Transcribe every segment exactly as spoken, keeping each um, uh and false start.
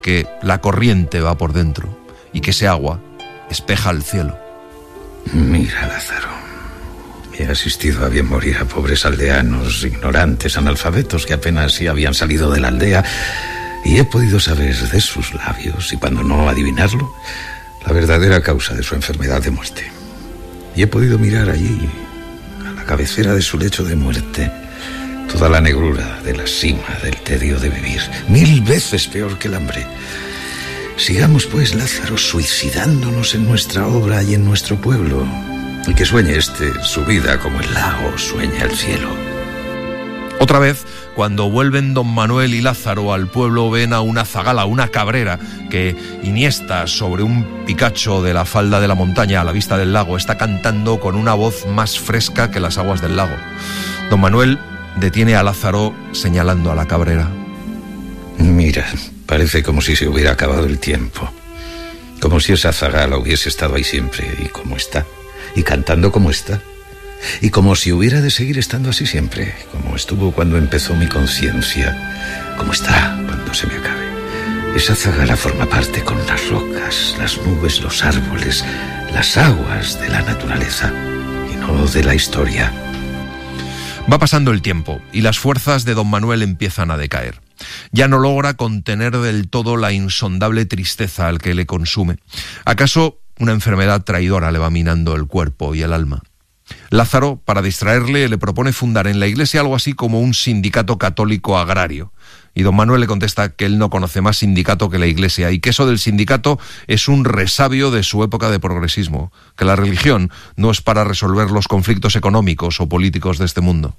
que la corriente va por dentro y que ese agua espeja el cielo. Mira, Lázaro, he asistido a bien morir a pobres aldeanos, ignorantes, analfabetos que apenas si habían salido de la aldea, y he podido saber de sus labios, y cuando no adivinarlo, la verdadera causa de su enfermedad de muerte. Y he podido mirar allí, a la cabecera de su lecho de muerte, toda la negrura de la cima del tedio de vivir, mil veces peor que el hambre. Sigamos, pues, Lázaro, suicidándonos en nuestra obra y en nuestro pueblo, y que sueñe este su vida como el lago sueña el cielo. Otra vez, cuando vuelven don Manuel y Lázaro al pueblo, ven a una zagala, una cabrera, que iniesta sobre un picacho de la falda de la montaña a la vista del lago, está cantando con una voz más fresca que las aguas del lago. Don Manuel detiene a Lázaro señalando a la cabrera. Mira, parece como si se hubiera acabado el tiempo, como si esa zagala hubiese estado ahí siempre, y como está, y cantando como está, y como si hubiera de seguir estando así siempre, como estuvo cuando empezó mi conciencia, como está cuando se me acabe. Esa zagala forma parte con las rocas, las nubes, los árboles, las aguas de la naturaleza, y no de la historia. Va pasando el tiempo y las fuerzas de don Manuel empiezan a decaer. Ya no logra contener del todo la insondable tristeza al que le consume. ¿Acaso una enfermedad traidora le va minando el cuerpo y el alma? Lázaro, para distraerle, le propone fundar en la iglesia algo así como un sindicato católico agrario. Y don Manuel le contesta que él no conoce más sindicato que la iglesia y que eso del sindicato es un resabio de su época de progresismo, que la religión no es para resolver los conflictos económicos o políticos de este mundo.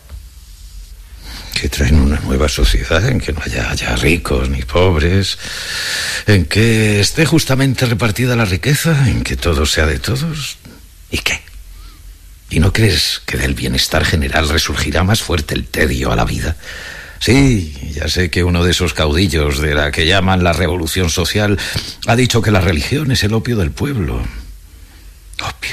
Que traen una nueva sociedad en que no haya ya ricos ni pobres, en que esté justamente repartida la riqueza, en que todo sea de todos. ¿Y qué? ¿Y no crees que del bienestar general resurgirá más fuerte el tedio a la vida? Sí, ya sé que uno de esos caudillos de la que llaman la revolución social ha dicho que la religión es el opio del pueblo. Opio,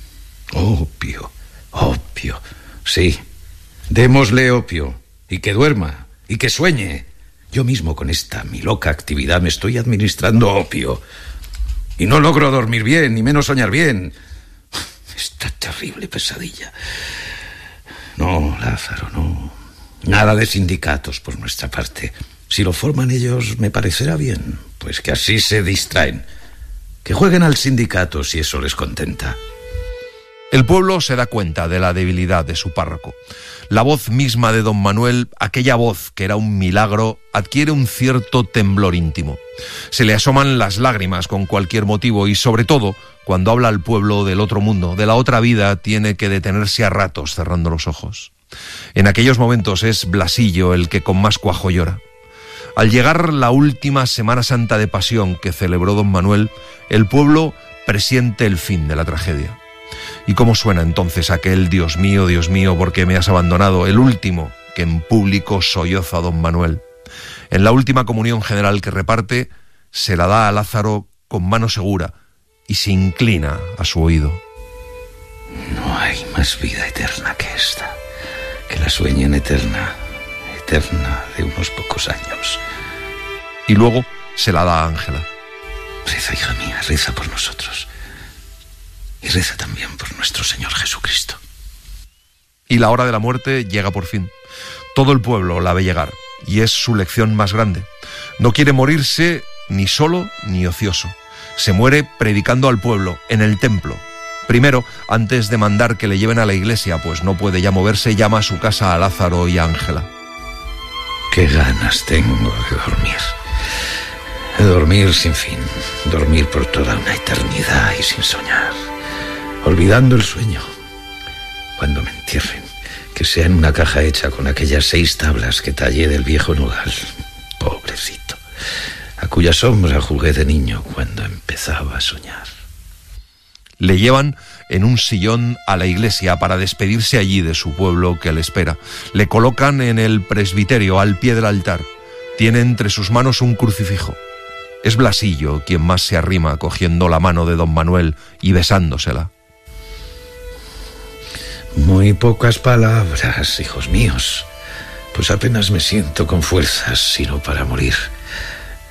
opio, opio. Sí, démosle opio, y que duerma, y que sueñe. Yo mismo con esta mi loca actividad me estoy administrando opio, y no logro dormir bien, ni menos soñar bien. Esta terrible pesadilla. No, Lázaro, no. Nada de sindicatos por nuestra parte. Si lo forman ellos, me parecerá bien, pues que así se distraen. Que jueguen al sindicato si eso les contenta. El pueblo se da cuenta de la debilidad de su párroco. La voz misma de don Manuel, aquella voz que era un milagro, adquiere un cierto temblor íntimo. Se le asoman las lágrimas con cualquier motivo y, sobre todo, cuando habla al pueblo del otro mundo, de la otra vida, tiene que detenerse a ratos cerrando los ojos. En aquellos momentos es Blasillo el que con más cuajo llora. Al llegar la última Semana Santa de Pasión que celebró don Manuel, el pueblo presiente el fin de la tragedia. ¿Y cómo suena entonces aquel Dios mío, Dios mío, por qué me has abandonado? El último que en público solloza a don Manuel. En la última comunión general que reparte, se la da a Lázaro con mano segura y se inclina a su oído. No hay más vida eterna que esta, que la sueñen eterna, eterna de unos pocos años. Y luego se la da a Ángela. Reza, hija mía, reza por nosotros. Y reza también por nuestro Señor Jesucristo. Y la hora de la muerte llega por fin. Todo el pueblo la ve llegar, y es su lección más grande. No quiere morirse ni solo ni ocioso. Se muere predicando al pueblo, en el templo. Primero, antes de mandar que le lleven a la iglesia, pues no puede ya moverse, llama a su casa a Lázaro y a Ángela. Qué ganas tengo de dormir. De dormir sin fin. Dormir por toda una eternidad y sin soñar. Olvidando el sueño. Cuando me entierren, que sea en una caja hecha con aquellas seis tablas que tallé del viejo nogal. Pobrecito. A cuya sombra jugué de niño cuando empezaba a soñar. Le llevan en un sillón a la iglesia para despedirse allí de su pueblo que le espera. Le colocan en el presbiterio al pie del altar. Tiene entre sus manos un crucifijo. Es Blasillo quien más se arrima cogiendo la mano de don Manuel y besándosela. Muy pocas palabras, hijos míos, pues apenas me siento con fuerzas sino para morir.